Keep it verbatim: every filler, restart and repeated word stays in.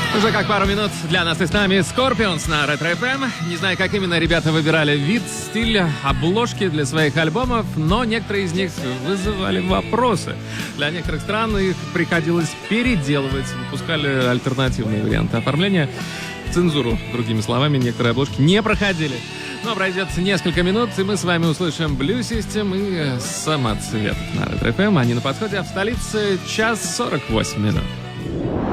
Уже как пару минут для нас и с нами Scorpions на Ретро эф эм. Не знаю, как именно ребята выбирали вид, стиль, обложки для своих альбомов, но некоторые из них вызывали вопросы. Для некоторых стран их приходилось переделывать, выпускали альтернативные варианты оформления. Цензуру, другими словами, некоторые обложки не проходили. Но пройдет несколько минут, и мы с вами услышим Blue System и Самоцвет на Ретро эф эм. Они на подходе, а в столице час сорок восемь минут.